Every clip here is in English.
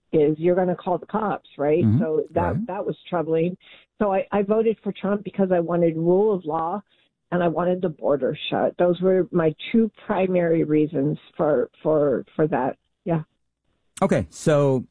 is you're going to call the cops, right? Mm-hmm. So Right. that was troubling. So I voted for Trump because I wanted rule of law and I wanted the border shut. Those were my two primary reasons for that. Yeah. Okay, so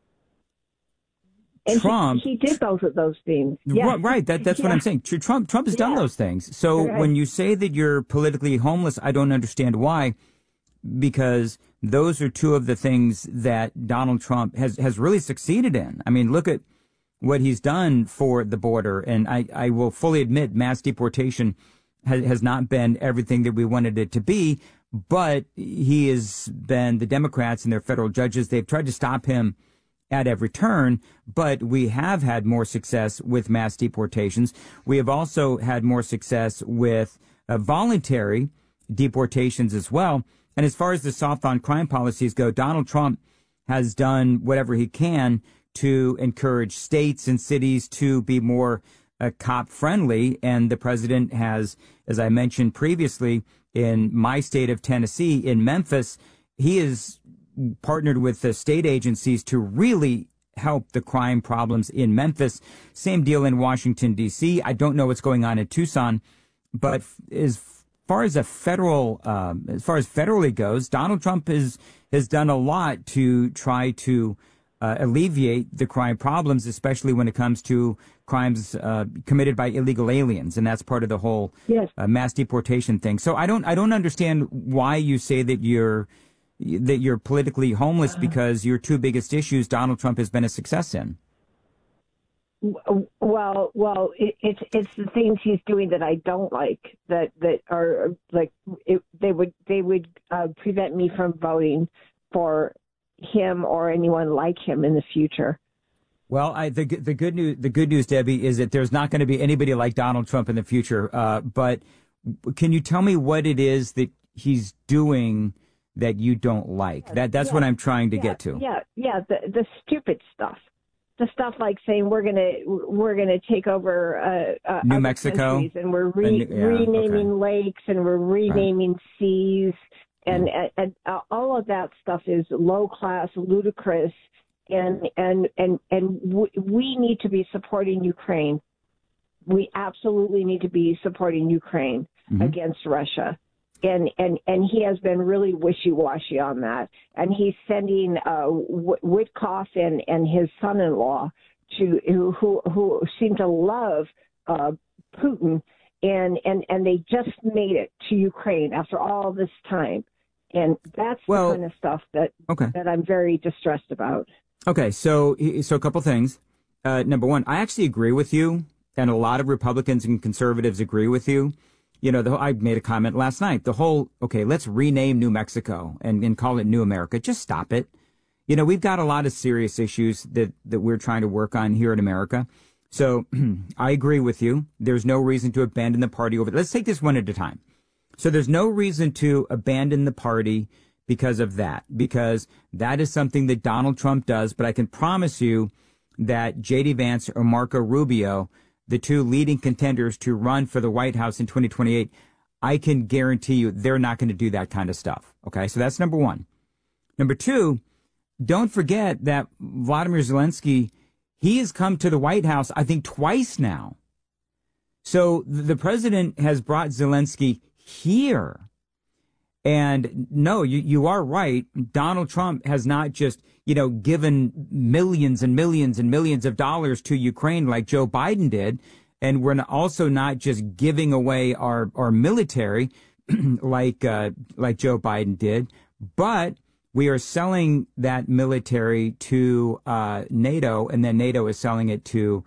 And Trump, he did both of those things. Yeah. right? That's what Yeah. I'm saying. Trump has done Yeah. those things. So Right. when you say that you're politically homeless, I don't understand why, because those are two of the things that Donald Trump has really succeeded in. I mean, look at what he's done for the border, and I will fully admit mass deportation has not been everything that we wanted it to be, but he has been, the Democrats and their federal judges, they've tried to stop him at every turn, but we have had more success with mass deportations. We have also had more success with voluntary deportations as well. And as far as the soft on crime policies go, Donald Trump has done whatever he can to encourage states and cities to be more cop friendly. And the president has, as I mentioned previously, in my state of Tennessee, in Memphis, he has partnered with the state agencies to really help the crime problems in Memphis. Same deal in Washington, D.C. I don't know what's going on in Tucson, but as far as federally goes, Donald Trump has done a lot to try to alleviate the crime problems, especially when it comes to crimes committed by illegal aliens, and that's part of the whole mass deportation thing. So I don't understand why you say that you're politically homeless, because your two biggest issues Donald Trump has been a success in. Well, it's the things he's doing that I don't like, that are like they would prevent me from voting for him or anyone like him in the future. Well, the good news, Debbie, is that there's not going to be anybody like Donald Trump in the future. But can you tell me what it is that he's doing that you don't like? That's what I'm trying to get to. The stupid stuff. The stuff like saying we're gonna take over New Mexico, and we're renaming lakes, and we're renaming seas, and all of that stuff is low class, ludicrous, and we need to be supporting Ukraine. We absolutely need to be supporting Ukraine against Russia. And he has been really wishy-washy on that. And he's sending Witkoff and his son-in-law who seem to love Putin, and they just made it to Ukraine after all this time. And that's the kind of stuff that I'm very distressed about. Okay, so a couple things. Number one, I actually agree with you, and a lot of Republicans and conservatives agree with you. You know, I made a comment last night. The whole, let's rename New Mexico and call it New America. Just stop it. You know, we've got a lot of serious issues that we're trying to work on here in America. So I agree with you. There's no reason to abandon the party over. Let's take this one at a time. So there's no reason to abandon the party because of that, because that is something that Donald Trump does. But I can promise you that J.D. Vance or Marco Rubio, the two leading contenders to run for the White House in 2028, I can guarantee you they're not going to do that kind of stuff. Okay, so that's number one. Number two, don't forget that Vladimir Zelensky, he has come to the White House, I think, twice now. So the president has brought Zelensky here. And no, you are right. Donald Trump has not just, given millions and millions and millions of dollars to Ukraine like Joe Biden did. And we're also not just giving away our military like Joe Biden did, but we are selling that military to NATO, and then NATO is selling it to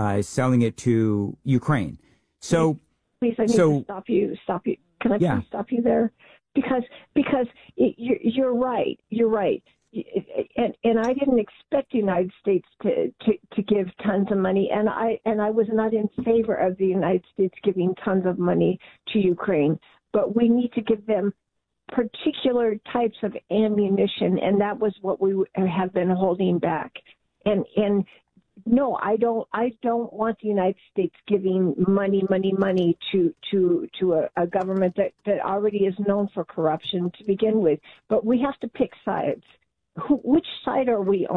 Ukraine. So please, I need to stop you. Can I please stop you there? Because you're right. You're right. And I didn't expect the United States to give tons of money, and I was not in favor of the United States giving tons of money to Ukraine. But we need to give them particular types of ammunition, and that was what we have been holding back. And no, I don't want the United States giving money to a government that already is known for corruption to begin with. But we have to pick sides. Which side are we on?